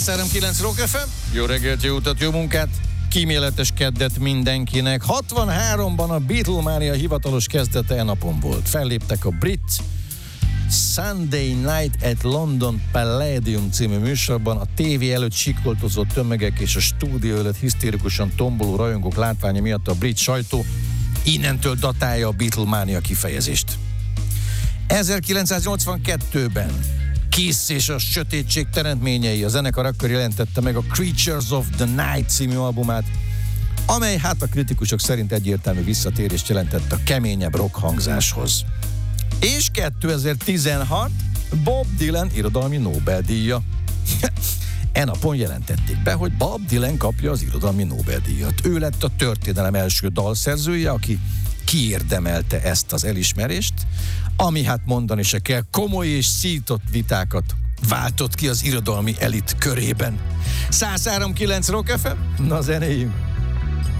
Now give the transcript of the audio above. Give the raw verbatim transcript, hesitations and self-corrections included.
száz kilenc Rock ef em. Jó reggelt, jó utat, jó munkát, kíméletes keddet mindenkinek. hatvanháromban a Beatlemania hivatalos kezdete e napon volt. Felléptek a brit Sunday Night at London Palladium című műsorban. A tévé előtt sikoltozó tömegek és a stúdió előtt hisztérikusan tomboló rajongók látványa miatt a brit sajtó innentől datálja a Beatlemania kifejezést. ezerkilencszáznyolcvankettőben Kiss és a sötétség teremtményei, a zenekar akkor jelentette meg a Creatures of the Night című albumát, amely hát a kritikusok szerint egyértelmű visszatérést jelentett a keményebb rock hangzáshoz. És kétezer-tizenhat Bob Dylan irodalmi Nobel-díja. E napon jelentették be, hogy Bob Dylan kapja az irodalmi Nobel-díjat. Ő lett a történelem első dalszerzője, aki kiérdemelte ezt az elismerést, ami hát mondani se kell, komoly és szított vitákat váltott ki az irodalmi elit körében. száz három kilenc Rock ef em, na zenéjünk!